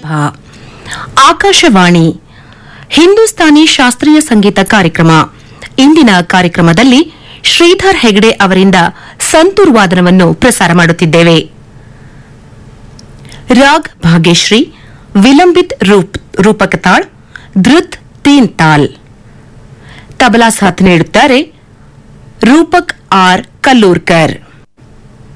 ಆಕಾಶವಾಣಿ ಹಿಂದೂಸ್ತಾನಿ ಶಾಸ್ತ್ರೀಯ ಸಂಗೀತ ಕಾರ್ಯಕ್ರಮ. ಇಂದಿನ ಕಾರ್ಯಕ್ರಮದಲ್ಲಿ ಶ್ರೀಧರ್ ಹೆಗಡೆ ಅವರಿಂದ ಸಂತೂರ್ ವಾದನವನ್ನು ಪ್ರಸಾರ ಮಾಡುತ್ತಿದ್ದೇವೆ. ರಾಗ್ ಭಾಗ್ಯಶ್ರೀ, ವಿಲಂಬಿತ್ ರೂಪಕತಾಳ್, ಧೃತ್ ತೀನ್ ತಾಲ್. ತಬಲಾ ಸಾಥ್ ನೀಡುತ್ತಾರೆ ರೂಪಕ್ ಆರ್ ಕಲ್ಲೂರ್ಕರ್.